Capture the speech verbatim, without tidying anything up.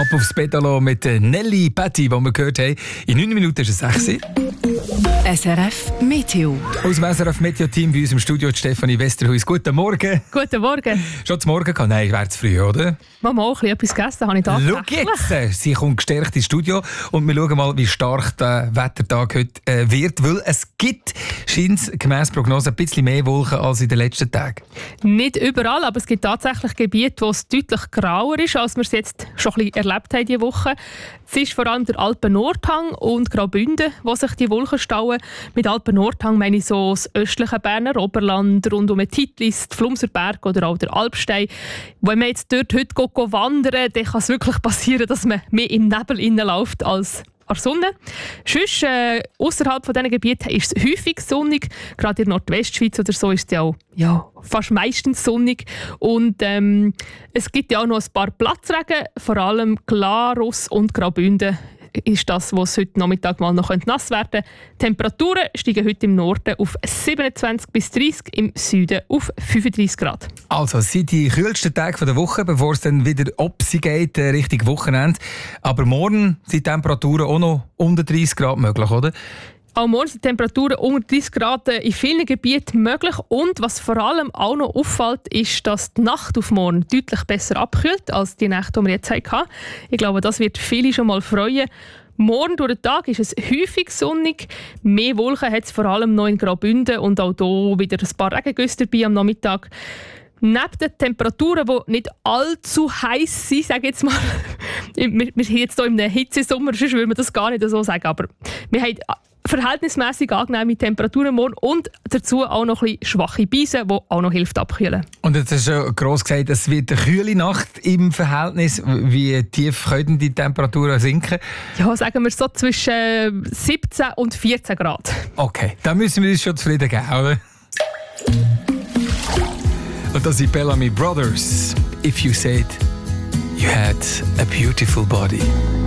Ab aufs Pedalo mit Nelly Patti, die wir gehört haben. In neun Minuten ist es sechs. S R F Meteo. Aus dem S R F Meteo-Team bei uns im Studio Stefanie Westerhuis. Guten Morgen. Guten Morgen. Schon zum Morgen gehabt? Nein, wäre zu früh, oder? Mama auch ein bisschen etwas gegessen, habe ich tatsächlich. Schau jetzt, sie kommt gestärkt ins Studio und wir schauen mal, wie stark der Wettertag heute äh, wird, weil es gibt, scheint es gemäss Prognose, ein bisschen mehr Wolken als in den letzten Tagen. Nicht überall, aber es gibt tatsächlich Gebiete, wo es deutlich grauer ist, als wir es jetzt schon ein bisschen erlebt haben diese Woche. Es ist vor allem der Alpen-Nordhang und Graubünden, wo sich die Wolken stauen. Mit Alpen-Nordhang meine ich so das östliche Berner Oberland, rund um den Titlis, die Flumserberg oder auch der Alpstein. Wenn man jetzt dort heute geht, geht wandern, dann kann es wirklich passieren, dass man mehr im Nebel läuft als an der Sonne. Sonst, äh, ausserhalb von diesen Gebieten ist es häufig sonnig. Gerade in der Nordwestschweiz oder so ist es ja auch ja, fast meistens sonnig. Und ähm, es gibt ja auch noch ein paar Platzregen, vor allem Glarus und Graubünden ist das, was heute Nachmittag mal noch nass werden könnte. Die Temperaturen steigen heute im Norden auf siebenundzwanzig bis dreißig, im Süden auf fünfunddreißig Grad. Also, es sind die kühlsten Tage der Woche, bevor es dann wieder Opsi geht, äh, Richtung Wochenende. Aber morgen sind die Temperaturen auch noch unter dreißig Grad möglich, oder? Auch morgen sind Temperaturen unter dreißig Grad in vielen Gebieten möglich. Und was vor allem auch noch auffällt, ist, dass die Nacht auf morgen deutlich besser abkühlt als die Nacht, die wir jetzt hatten. Ich glaube, das wird viele schon mal freuen. Morgen durch den Tag ist es häufig sonnig. Mehr Wolken hat es vor allem noch in Graubünden und auch hier wieder ein paar Regengüsse dabei am Nachmittag. Neben den Temperaturen, die nicht allzu heiß sind, sage ich jetzt mal, wir, wir sind jetzt hier in einem Hitzesommer, sonst würde man das gar nicht so sagen, aber wir haben verhältnismäßig angenehme Temperaturen morgen und dazu auch noch ein bisschen schwache Beise, die auch noch hilft abkühlen. Und jetzt hast du schon gross gesagt, es wird eine kühle Nacht im Verhältnis. Wie tief können die Temperaturen sinken? Ja, sagen wir so zwischen siebzehn und vierzehn Grad. Okay, dann müssen wir uns schon zufrieden geben, oder? Und das sind Bellamy Brothers. If you said you had a beautiful body.